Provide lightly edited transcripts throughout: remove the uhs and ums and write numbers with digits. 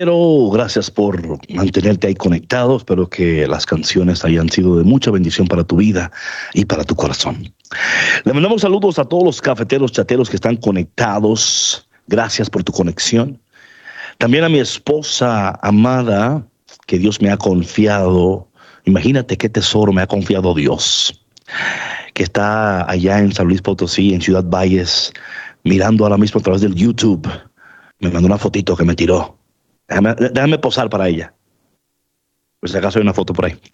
Pero gracias por mantenerte ahí conectado. Espero que las canciones hayan sido de mucha bendición para tu vida y para tu corazón. Le mandamos saludos a todos los cafeteros, chateros que están conectados. Gracias por tu conexión. También a mi esposa amada, que Dios me ha confiado. Imagínate qué tesoro me ha confiado Dios, que está allá en San Luis Potosí, en Ciudad Valles, mirando ahora mismo a través del YouTube. Me mandó una fotito que me tiró. Déjame posar para ella. Por si acaso hay una foto por ahí.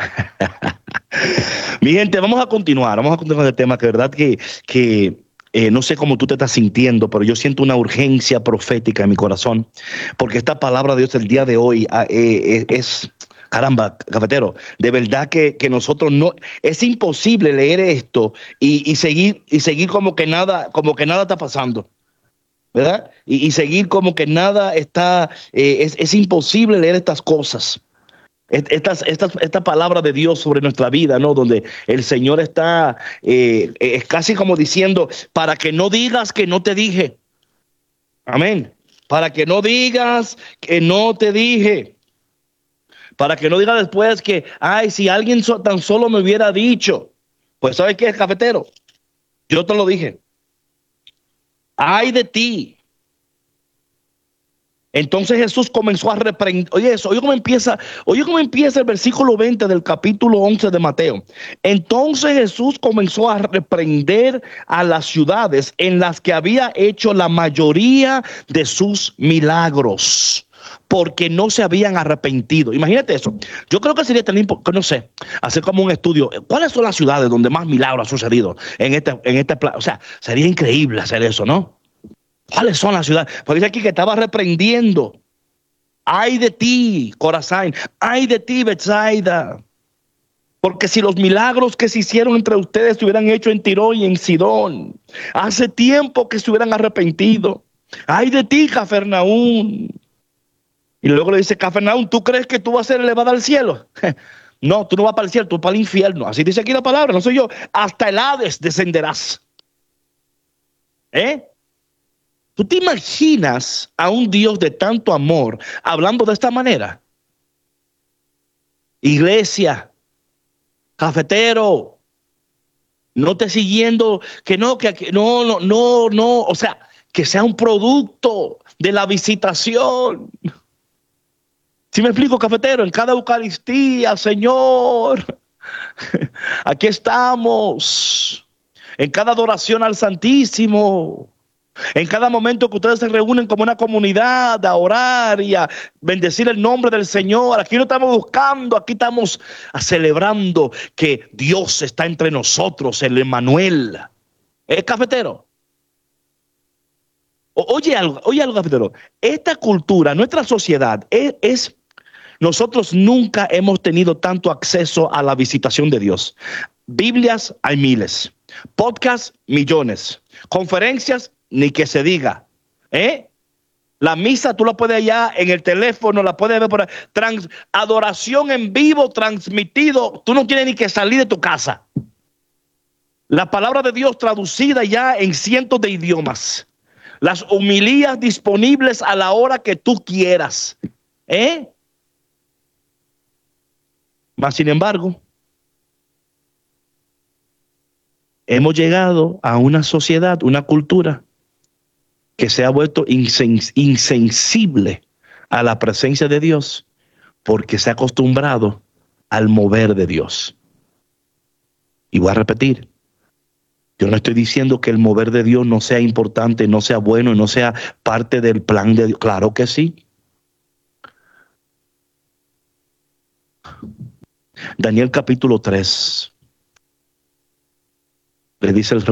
Mi gente, vamos a continuar el tema, que de verdad que no sé cómo tú te estás sintiendo, pero yo siento una urgencia profética en mi corazón, porque esta palabra de Dios el día de hoy es, caramba, cafetero, de verdad que nosotros no, es imposible leer esto y seguir como que nada está pasando. ¿Verdad? Y seguir como que nada está, es imposible leer estas cosas. Esta palabra de Dios sobre nuestra vida, ¿no? Donde el Señor está es casi como diciendo, para que no digas que no te dije. Amén. Para que no digas que no te dije. Para que no digas después que, ay, si alguien tan solo me hubiera dicho. Pues, ¿sabes qué, cafetero? Yo te lo dije. Ay de ti. Entonces Jesús comenzó a reprender. Oye cómo empieza el versículo 20 del capítulo 11 de Mateo. Entonces Jesús comenzó a reprender a las ciudades en las que había hecho la mayoría de sus milagros, porque no se habían arrepentido. Imagínate eso. Yo creo que sería tan importante, no sé, hacer como un estudio. ¿Cuáles son las ciudades donde más milagros han sucedido o sea, sería increíble hacer eso, ¿no? ¿Cuáles son las ciudades? Porque dice aquí que estaba reprendiendo. Ay de ti, Corazín. Ay de ti, Betsaida. Porque si los milagros que se hicieron entre ustedes se hubieran hecho en Tiro y en Sidón, hace tiempo que se hubieran arrepentido. Ay de ti, Cafarnaúm. Y luego le dice, Cafarnaúm, ¿tú crees que tú vas a ser elevada al cielo? No, tú no vas para el cielo, tú vas para el infierno. Así dice aquí la palabra, no soy yo. Hasta el Hades descenderás. ¿Tú te imaginas a un Dios de tanto amor hablando de esta manera? Iglesia, cafetero, no te siguiendo, no, o sea, que sea un producto de la visitación. ¿Sí me explico, cafetero? En cada Eucaristía, Señor, aquí estamos. En cada adoración al Santísimo. En cada momento que ustedes se reúnen como una comunidad a orar y a bendecir el nombre del Señor, aquí no estamos buscando, aquí estamos celebrando que Dios está entre nosotros, el Emmanuel. Cafetero. Oye algo, cafetero. Esta cultura, nuestra sociedad, nosotros nunca hemos tenido tanto acceso a la visitación de Dios. Biblias hay miles, podcasts millones, conferencias ni que se diga. La misa tú la puedes allá en el teléfono, la puedes ver por ahí. Adoración en vivo transmitido, tú no tienes ni que salir de tu casa. La palabra de Dios traducida ya en cientos de idiomas. Las homilías disponibles a la hora que tú quieras. Mas sin embargo, hemos llegado a una sociedad, una cultura que se ha vuelto insensible a la presencia de Dios, porque se ha acostumbrado al mover de Dios. Y voy a repetir, yo no estoy diciendo que el mover de Dios no sea importante, no sea bueno, no sea parte del plan de Dios. Claro que sí. Daniel capítulo 3. Le dice el